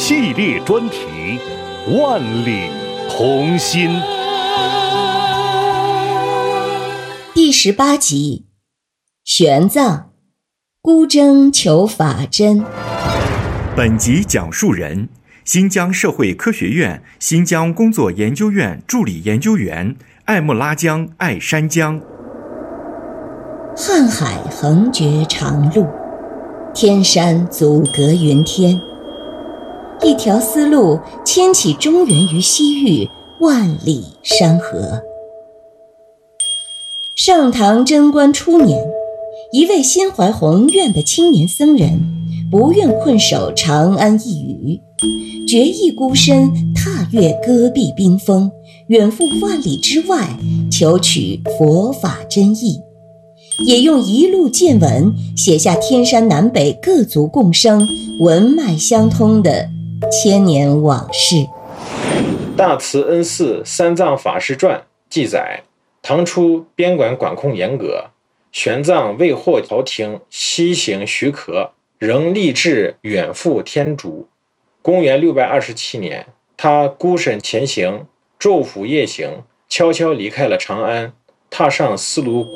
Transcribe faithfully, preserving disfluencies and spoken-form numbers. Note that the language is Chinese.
系列专题《万里同心》 第十八集，玄奘孤征求法真。 本集讲述人：新疆社会科学院新疆工作研究院助理研究员艾木拉江艾山江。 瀚海横绝长路，天山阻隔云天，一条丝路牵起中原于西域万里山河。上唐贞观初年，一位心怀宏愿的青年僧人不愿困守长安一隅，决意孤身踏越戈壁冰封，远赴万里之外，求取佛法真意，也用一路见闻写下天山南北各族共生、文脉相通的千年往事。 大慈恩寺三藏法师传记载，唐初边关管控严格，玄奘未获朝廷西行许可，仍立志远赴天竺。公元六百二十七年，他孤身前行，昼伏夜行，悄悄离开了长安，踏上丝路